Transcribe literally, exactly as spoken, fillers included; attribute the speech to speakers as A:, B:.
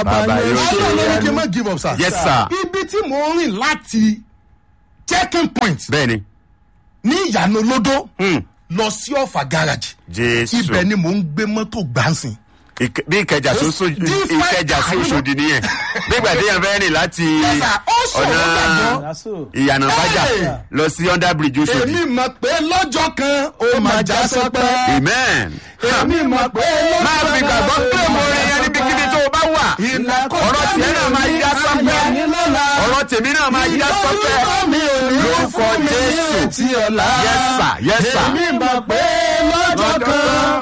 A: bàbá yóò ṣe
B: ọlọ́run ló ní kí n
A: ìyanu.
B: má give up sir.
A: Yes, sir.
B: ibi tí mò ń rìn láti checking point
A: bẹ́ẹ̀ni.
B: ní ìyànà olódó
A: Hmm.
B: lọ sí ọ̀fà garage
A: Jésù.
B: ibẹ̀ ni mò ń gbé mọ́tò gbáǹsìn.
A: Ìkẹ- bí ìkẹjà tó so ìkẹjà sí Òṣòdì nìyẹn nígbà téèyàn fẹ́ rìn láti ọ̀nà ìyànà bájà lọ sí under bridge Òṣòdì.
B: èmi mọ̀ pé lọ́jọ́ kan ó máa já sọpẹ́.
A: amen.
B: èmi mọ̀ pé lọ́jọ́ kan
A: máa fi gbàgbọ́ pé mo rìn yẹn níbikíbi tó o bá wà. ọ̀rọ̀ tiẹ̀ náà máa yá sọ́pẹ́. ọ̀rọ̀ tèmi náà máa yá sọ́pẹ́. lórúkọ Jésù. yes sir yes sir.
B: èmi mọ̀ pé lọ́jọ́ kan